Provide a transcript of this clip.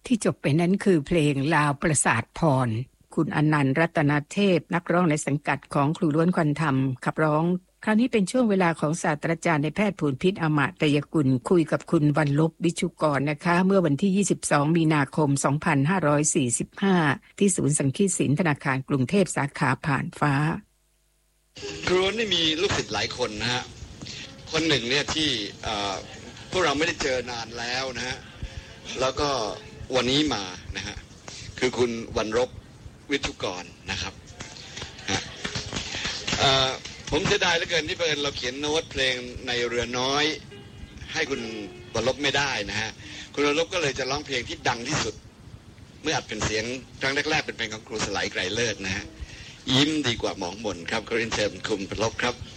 ที่จบไปนั้นคือเพลงลาวประสาทพรคุณอนันต์รัตนเทพนักร้องในสังกัดของครูล้วนควันธรรมขับร้องคราวนี้เป็นช่วงเวลาของศาสตราจารย์ในแพทย์ผลพิษอมตะกุลคุยกับคุณวรรลบวิชุกรนะคะเมื่อวันที่22มีนาคม2545ที่ศูนย์สังคีตศิลป์ธนาคารกรุงเทพสาขาผ่านฟ้าครูล้วนนี่มีลูกศิษย์หลายคนนะฮะคนหนึ่งเนี่ยที่พวกเราไม่ได้เจอนานแล้วนะฮะแล้วก็วันนี้มานะฮะคือคุณวรรลบวิชุกรนะครับผมเสียดายเหลือเกินที่เราเขียนโน้ตเพลงในเรือน้อยให้คุณวรรลบไม่ได้นะฮะคุณวรรลบก็เลยจะร้องเพลงที่ดังที่สุดเมื่ออัดเป็นเสียงครั้งแรกๆเป็นเพลงของครูสลายไกรเลิศนะฮะยิ้มดีกว่าหมองหม่นครับขอเรียนเชิญคุณวรรลบครับ